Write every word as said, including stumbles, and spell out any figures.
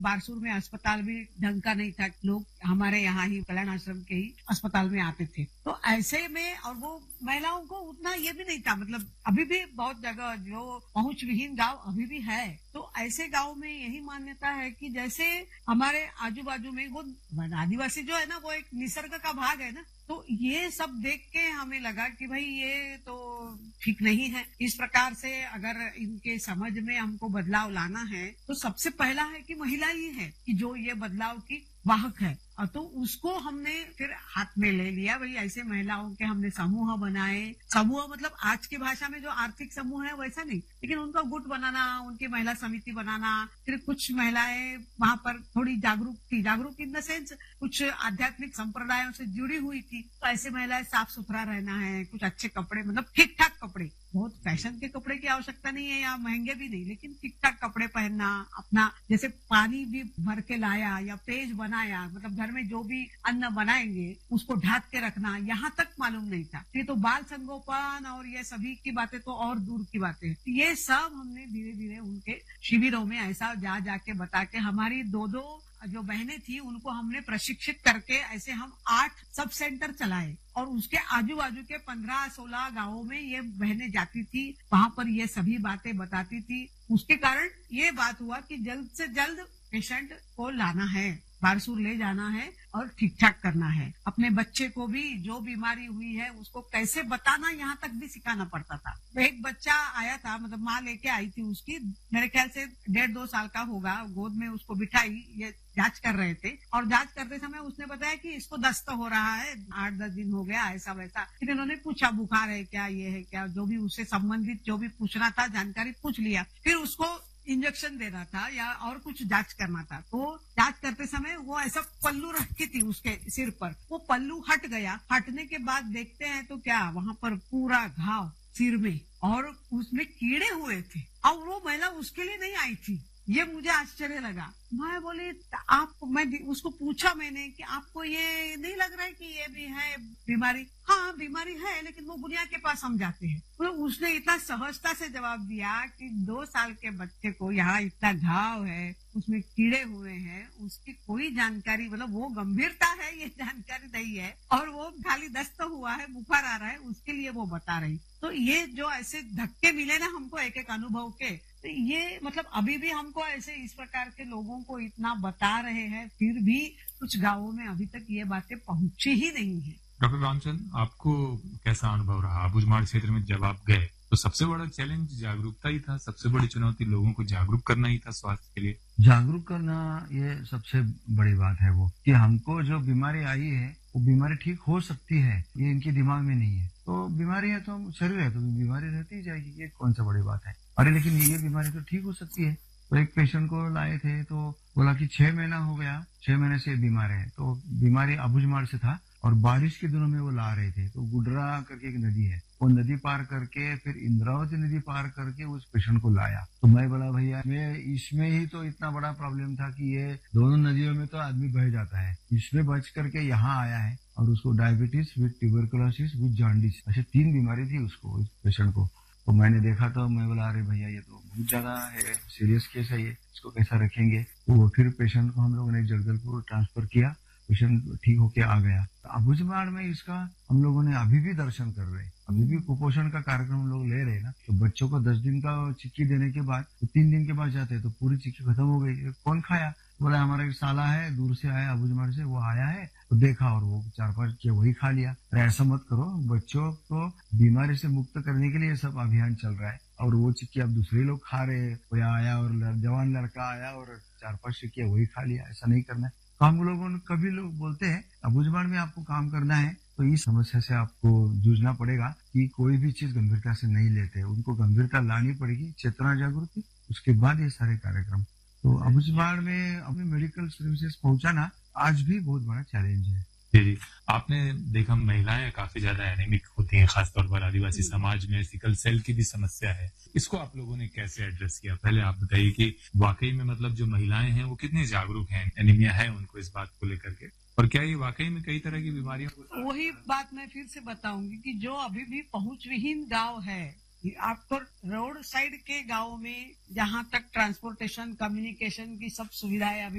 बारसूर में अस्पताल भी ढंग का नहीं था, लोग हमारे यहाँ ही कल्याण आश्रम के ही अस्पताल में आते थे। तो ऐसे में और वो महिलाओं को उतना ये भी नहीं था, मतलब अभी भी बहुत जगह जो पहुंच विहीन गांव अभी भी है। तो ऐसे गांव में यही मान्यता है कि जैसे हमारे आजू बाजू में वो आदिवासी जो है ना, वो एक निसर्ग का भाग है ना, तो ये सब देख के हमें लगा कि भाई ये तो ठीक नहीं है। इस प्रकार से अगर इनके समझ में हमको बदलाव लाना है तो सबसे पहला है कि महिला ही है कि जो ये बदलाव की वाहक है। और तो उसको हमने फिर हाथ में ले लिया। भाई ऐसे महिलाओं के हमने समूह बनाए। समूह मतलब आज की भाषा में जो आर्थिक समूह है वैसा नहीं, लेकिन उनका गुट बनाना, उनकी महिला समिति बनाना। फिर कुछ महिलाएं वहां पर थोड़ी जागरूक थी, जागरूक इन द सेंस कुछ आध्यात्मिक संप्रदायों से जुड़ी हुई थी। तो ऐसे महिलाएं साफ सुथरा रहना है, कुछ अच्छे कपड़े, मतलब ठीक ठाक कपड़े, बहुत फैशन के कपड़े की आवश्यकता नहीं है या महंगे भी नहीं, लेकिन ठीक ठाक कपड़े पहनना, अपना जैसे पानी भी भर के लाया या पेज बनाया, मतलब घर में जो भी अन्न बनाएंगे उसको ढक के रखना, यहाँ तक मालूम नहीं था। ये तो बाल संगोपन और ये सभी की बातें तो और दूर की बातें। ये सब हमने धीरे धीरे उनके शिविरों में ऐसा जा जाके बता के, हमारी दो दो जो बहनें थी उनको हमने प्रशिक्षित करके ऐसे हम आठ सब सेंटर चलाए और उसके आजू बाजू के पंद्रह सोलह गांवों में ये बहनें जाती थी, वहां पर ये सभी बातें बताती थी। उसके कारण ये बात हुआ कि जल्द से जल्द पेशेंट को लाना है, बारसूर ले जाना है और ठीक ठाक करना है। अपने बच्चे को भी जो बीमारी हुई है उसको कैसे बताना, यहाँ तक भी सिखाना पड़ता था। एक बच्चा आया था, मतलब माँ लेके आई थी उसकी, मेरे ख्याल से डेढ़ दो साल का होगा, गोद में उसको बिठाई, ये जांच कर रहे थे और जांच करते समय उसने बताया कि इसको दस्त हो रहा है, आठ दस दिन हो गया, ऐसा वैसा। फिर इन्होंने पूछा बुखार है क्या, ये है क्या, जो भी उससे संबंधित जो भी पूछना था जानकारी पूछ लिया। फिर उसको इंजेक्शन देना था या और कुछ जांच करना था। तो जांच करते समय वो ऐसा पल्लू रखी थी उसके सिर पर, वो पल्लू हट गया। हटने के बाद देखते हैं तो क्या, वहां पर पूरा घाव सिर में और उसमें कीड़े हुए थे। और वो महिला उसके लिए नहीं आई थी, ये मुझे आश्चर्य लगा। मैं बोली आप, मैं उसको पूछा मैंने कि आपको ये नहीं लग रहा है कि ये भी है बीमारी? हाँ बीमारी है, लेकिन वो गुनिया के पास हम जाते हैं। तो उसने इतना सहजता से जवाब दिया कि दो साल के बच्चे को यहाँ इतना घाव है, उसमें कीड़े हुए हैं, उसकी कोई जानकारी, मतलब वो गंभीरता है ये जानकारी नहीं है, और वो खाली दस्त हुआ है, बुखार आ रहा है, उसके लिए वो बता रही। तो ये जो ऐसे धक्के मिले ना हमको एक एक अनुभव के, तो ये मतलब अभी भी हमको ऐसे इस प्रकार के लोगों को इतना बता रहे हैं, फिर भी कुछ गांवों में अभी तक ये बातें पहुंची ही नहीं है। डॉक्टर रामचंद, आपको कैसा अनुभव रहा? अबूझमाड़ क्षेत्र में जब आप गए तो सबसे बड़ा चैलेंज जागरूकता ही था, सबसे बड़ी चुनौती लोगों को जागरूक करना ही था स्वास्थ्य के लिए। जागरूक करना ये सबसे बड़ी बात है, वो कि हमको जो बीमारी आई है वो बीमारी ठीक हो सकती है, ये इनके दिमाग में नहीं है। तो बीमारी है तो शरीर है तो बीमारी रहती ही जाएगी, ये कौन सा बड़ी बात है। अरे लेकिन ये बीमारी तो ठीक हो सकती है। तो एक पेशेंट को लाए थे तो बोला कि छह महीना हो गया, छह महीने से बीमार है। तो बीमारी अबूझमाड़ से था और बारिश के दिनों में वो ला रहे थे। तो गुडरा करके एक नदी है, वो नदी पार करके फिर इंद्रावती नदी पार करके उस पेशेंट को लाया। तो मैं बोला भैया, मैं इसमें ही तो इतना बड़ा प्रॉब्लम था कि ये दोनों नदियों में तो आदमी बह जाता है, इसमें बच करके यहाँ आया है। और उसको diabetes with tuberculosis with jaundice, ऐसे तीन बीमारी थी उसको, उस पेशेंट को। तो मैंने देखा तो मैं बोला अरे भैया ये तो बहुत ज्यादा है, सीरियस केस है ये, इसको कैसा रखेंगे। तो फिर पेशेंट को हम लोगों ने जगदलपुर ट्रांसफर किया, पेशेंट ठीक होके आ गया। तो अबूझमाड़ में इसका हम लोगों ने अभी भी दर्शन कर रहे हैं, अभी भी कुपोषण का कार्यक्रम हम लोग ले रहे हैं ना। तो बच्चों को दस दिन का चिक्की देने के बाद तो तीन दिन के बाद जाते हैं तो पूरी चिक्की खत्म हो गई। कौन खाया? बोला हमारा एक साला है, दूर से आया अबूझमाड़ से, वो आया है तो देखा और वो चार पांच के वही खा लिया। ऐसा मत करो, बच्चों को बीमारी से मुक्त करने के लिए सब अभियान चल रहा है और वो चिक्की अब दूसरे लोग खा रहे। कोई आया और जवान लड़का आया और चार पांच चिक्की वही खा लिया, ऐसा नहीं करना है। तो हम लोगों ने कभी लोग बोलते हैं अबूझमाड़ में आपको काम करना है तो इस समस्या से आपको जूझना पड़ेगा कि कोई भी चीज गंभीरता से नहीं लेते, उनको गंभीरता लानी पड़ेगी, चेतना जागृति, उसके बाद ये सारे कार्यक्रम। तो अबूझमाड़ में अपने मेडिकल सर्विसेज पहुंचाना आज भी बहुत बड़ा चैलेंज है। जी जी, आपने देखा महिलाएं काफी ज्यादा एनीमिक होती हैं, खासतौर पर आदिवासी समाज में सिकल सेल की भी समस्या है। इसको आप लोगों ने कैसे एड्रेस किया? पहले आप बताइए कि वाकई में मतलब जो महिलाएं हैं वो कितनी जागरूक हैं, एनीमिया है उनको इस बात को लेकर के, और क्या ये वाकई में कई तरह की बीमारियों को? वही बात मैं फिर से बताऊंगी कि जो अभी भी पहुंच विहीन गांव है आपको रोड साइड के गाँव में जहाँ तक ट्रांसपोर्टेशन कम्युनिकेशन की सब सुविधाएं अभी